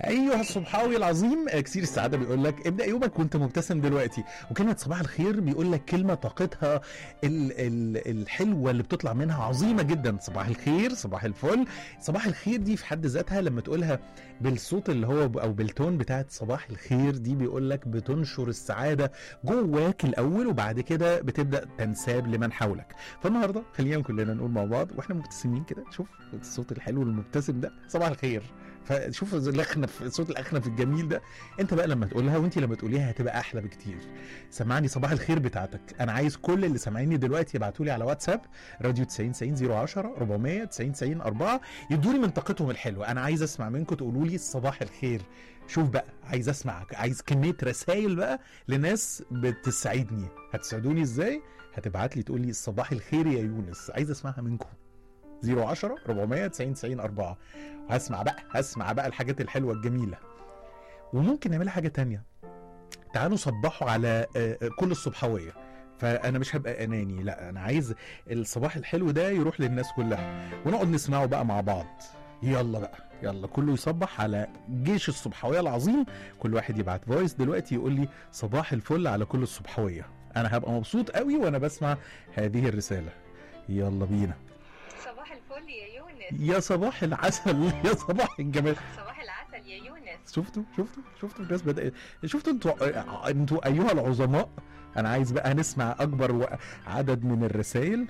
ايها الصبحاوي العظيم، كثير السعاده بيقول لك ابدا يومك وانت مبتسم دلوقتي. وكلمه صباح الخير بيقول لك كلمه طاقتها الحلوه اللي بتطلع منها عظيمه جدا. صباح الخير، صباح الفل. صباح الخير دي في حد ذاتها لما تقولها بالصوت اللي هو او بالتون بتاعت صباح الخير دي بيقول لك بتنشر السعاده جواك الاول، وبعد كده بتبدا تنساب لمن حولك. فالنهارده خلينا كلنا نقول مع بعض واحنا مبتسمين كده، شوف الصوت الحلو المبتسم ده صباح الخير. فشوف الاخنف، الصوت الاخنف الجميل ده، انت بقى لما تقولها وانت لما تقوليها هتبقى احلى بكتير. سمعني صباح الخير بتاعتك. انا عايز كل اللي سامعيني دلوقتي يبعتوا لي على واتساب راديو 90 90 010 400 90 90 4 يدوني من طاقتهم الحلوه. انا عايز اسمع منكم تقولوا لي صباح الخير. شوف بقى، عايز اسمعك، عايز كميه رسائل بقى لناس بتسعدني. هتسعدوني ازاي؟ هتبعت لي تقول لي صباح الخير يا يونس، عايز اسمعها منكم. 010 400 90 90 4. هسمع بقى الحاجات الحلوه الجميله. وممكن نعمل حاجه تانية، تعالوا صبحوا على كل الصبحويه. فانا مش هبقى اناني، لا انا عايز الصباح الحلو ده يروح للناس كلها ونقعد نسمعه بقى مع بعض. يلا بقى، يلا كله يصبح على جيش الصبحويه العظيم. كل واحد يبعت فويس دلوقتي يقول لي صباح الفل على كل الصبحويه. انا هبقى مبسوط قوي وانا بسمع هذه الرساله. يلا بينا. صباح الفل يا يونس. يا صباح العسل، يا صباح الجمال. صباح العسل يا يونس. شفتوا الناس بدأت. شفتوا انتوا ايها العظماء. انا عايز بقى نسمع اكبر عدد من الرسائل.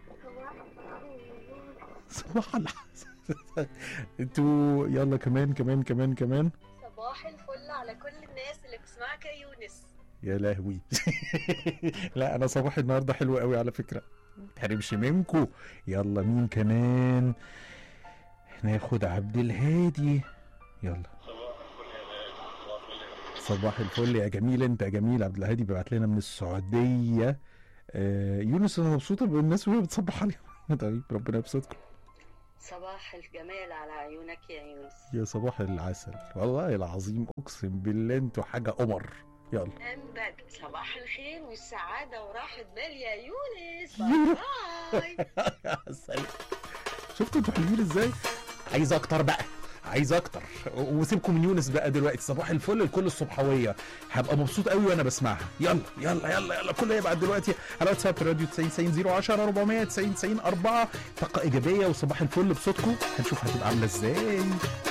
صباح العسل. انتوا يلا كمان. صباح الفل على كل الناس اللي بتسمعك يا يونس. يا لهوي. لا انا صباح النهارده حلو قوي على فكره، متحرمش منكو. يلا مين كمان؟ ناخد عبد الهادي. يلا صباح الفل يا جميل. انت يا جميل. عبد الهادي بيبعت لنا من السعوديه. يونس انا مبسوطه بالناس وهي بتصبح عليهم. طيب ربنا يبسطكم. صباح الجمال على عيونك يا يونس. يا صباح العسل، والله العظيم اقسم بالله انتوا حاجه قمر. يلا أنبك صباح الخير والسعادة وراحة بال يا يونس. باي. شفتوا انتوا حلوين ازاي؟ عايز اكتر بقى، عايز اكتر. وسيبكم من يونس بقى دلوقتي. صباح الفل لكل الصبحويه، هبقى مبسوط قوي وانا بسمعها. يلا كله يبعت دلوقتي على واتساب راديو 90 90 010 400 90 90 4 طاقه ايجابيه وصباح الفل بصوتكم. هنشوف هتبقى عامله ازاي.